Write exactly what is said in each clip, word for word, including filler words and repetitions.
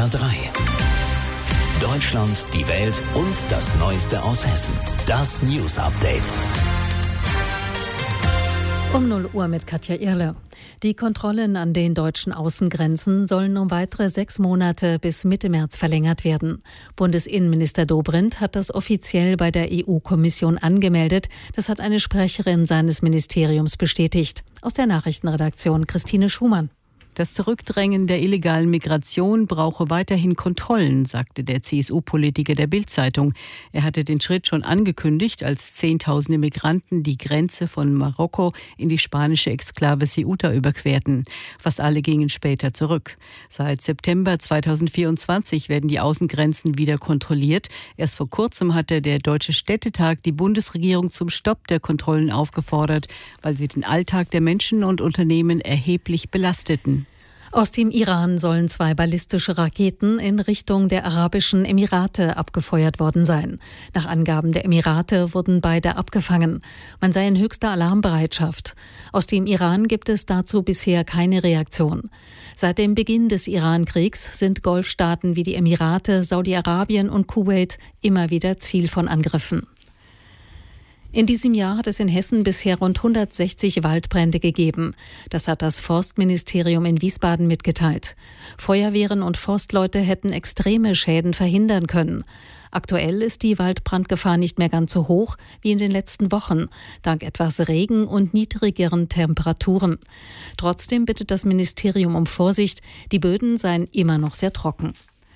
R drei. Deutschland, die Welt und das Neueste aus Hessen. Das News Update. Um null Uhr mit Katja Irle. Die Kontrollen an den deutschen Außengrenzen sollen um weitere sechs Monate bis Mitte März verlängert werden. Bundesinnenminister Dobrindt hat das offiziell bei der E U-Kommission angemeldet. Das hat eine Sprecherin seines Ministeriums bestätigt. Aus der Nachrichtenredaktion Christine Schumann. Das Zurückdrängen der illegalen Migration brauche weiterhin Kontrollen, sagte der C S U-Politiker der Bild-Zeitung. Er hatte den Schritt schon angekündigt, als Zehntausende Migranten die Grenze von Marokko in die spanische Exklave Ceuta überquerten. Fast alle gingen später zurück. Seit September zweitausendvierundzwanzig werden die Außengrenzen wieder kontrolliert. Erst vor kurzem hatte der Deutsche Städtetag die Bundesregierung zum Stopp der Kontrollen aufgefordert, weil sie den Alltag der Menschen und Unternehmen erheblich belasteten. Aus dem Iran sollen zwei ballistische Raketen in Richtung der Arabischen Emirate abgefeuert worden sein. Nach Angaben der Emirate wurden beide abgefangen. Man sei in höchster Alarmbereitschaft. Aus dem Iran gibt es dazu bisher keine Reaktion. Seit dem Beginn des Iran-Kriegs sind Golfstaaten wie die Emirate, Saudi-Arabien und Kuwait immer wieder Ziel von Angriffen. In diesem Jahr hat es in Hessen bisher rund hundertsechzig Waldbrände gegeben. Das hat das Forstministerium in Wiesbaden mitgeteilt. Feuerwehren und Forstleute hätten extreme Schäden verhindern können. Aktuell ist die Waldbrandgefahr nicht mehr ganz so hoch wie in den letzten Wochen, dank etwas Regen und niedrigeren Temperaturen. Trotzdem bittet das Ministerium um Vorsicht, die Böden seien immer noch sehr trocken.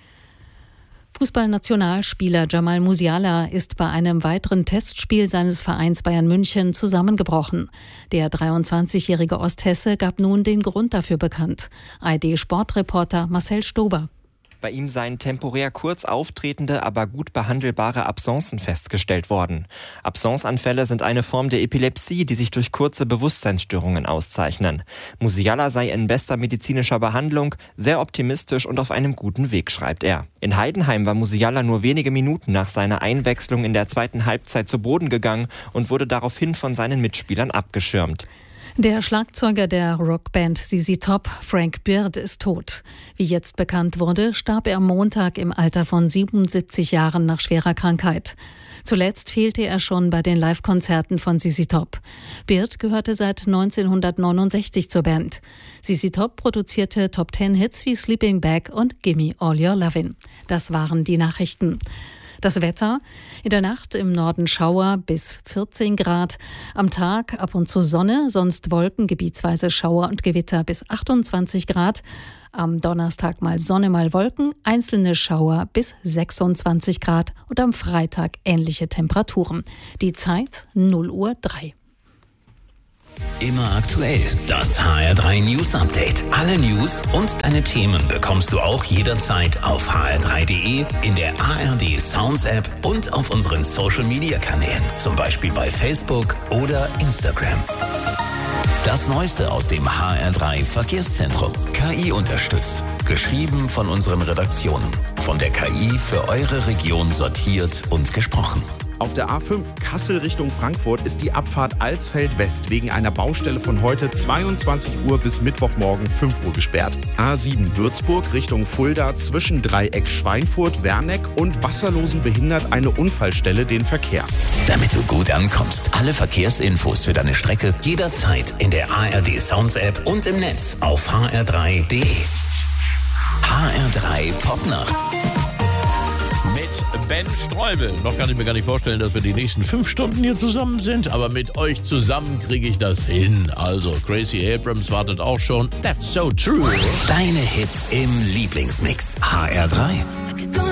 Fußballnationalspieler Jamal Musiala ist bei einem weiteren Testspiel seines Vereins Bayern München zusammengebrochen. Der dreiundzwanzigjährige Osthesse gab nun den Grund dafür bekannt. A R D-Sportreporter Marcel Stober. Bei ihm seien temporär kurz auftretende, aber gut behandelbare Absencen festgestellt worden. Absenceanfälle sind eine Form der Epilepsie, die sich durch kurze Bewusstseinsstörungen auszeichnen. Musiala sei in bester medizinischer Behandlung, sehr optimistisch und auf einem guten Weg, schreibt er. In Heidenheim war Musiala nur wenige Minuten nach seiner Einwechslung in der zweiten Halbzeit zu Boden gegangen und wurde daraufhin von seinen Mitspielern abgeschirmt. Der Schlagzeuger der Rockband Z Z Top, Frank Beard, ist tot. Wie jetzt bekannt wurde, starb er am Montag im Alter von siebenundsiebzig Jahren nach schwerer Krankheit. Zuletzt fehlte er schon bei den Live-Konzerten von Z Z Top. Beard gehörte seit neunzehnhundertneunundsechzig zur Band. Z Z Top produzierte Top-Ten-Hits wie Sleeping Bag und Gimme All Your Lovin'. Das waren die Nachrichten. Das Wetter: in der Nacht im Norden Schauer bis vierzehn Grad, am Tag ab und zu Sonne, sonst Wolken, gebietsweise Schauer und Gewitter bis achtundzwanzig Grad. Am Donnerstag mal Sonne, mal Wolken, einzelne Schauer bis sechsundzwanzig Grad und am Freitag ähnliche Temperaturen. Die Zeit null Uhr drei. Immer aktuell. Das H R drei News Update. Alle News und deine Themen bekommst du auch jederzeit auf h r drei punkt d e, in der A R D Sounds App und auf unseren Social Media Kanälen. Zum Beispiel bei Facebook oder Instagram. Das Neueste aus dem H R drei Verkehrszentrum. K I unterstützt. Geschrieben von unseren Redaktionen. Von der K I für eure Region sortiert und gesprochen. Auf der A fünf Kassel Richtung Frankfurt ist die Abfahrt Alsfeld West wegen einer Baustelle von heute zweiundzwanzig Uhr bis Mittwochmorgen fünf Uhr gesperrt. A sieben Würzburg Richtung Fulda zwischen Dreieck Schweinfurt, Werneck und Wasserlosen behindert eine Unfallstelle den Verkehr. Damit du gut ankommst, alle Verkehrsinfos für deine Strecke jederzeit in der A R D Sounds App und im Netz auf h r drei punkt d e. H R drei Popnacht. Mit Ben Streubel. Noch kann ich mir gar nicht vorstellen, dass wir die nächsten fünf Stunden hier zusammen sind, aber mit euch zusammen kriege ich das hin. Also, Gracie Abrams wartet auch schon. That's so true. Deine Hits im Lieblingsmix. H R drei.